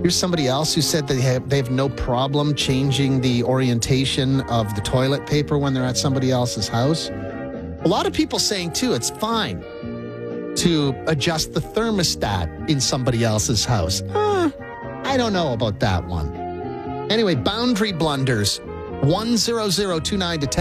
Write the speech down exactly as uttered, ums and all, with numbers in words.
Here's somebody else who said they have, they have no problem changing the orientation of the toilet paper when they're at somebody else's house. A lot of people saying, too, it's fine to adjust the thermostat in somebody else's house. Uh, I don't know about that one. Anyway, boundary blunders, one zero zero two nine to ten.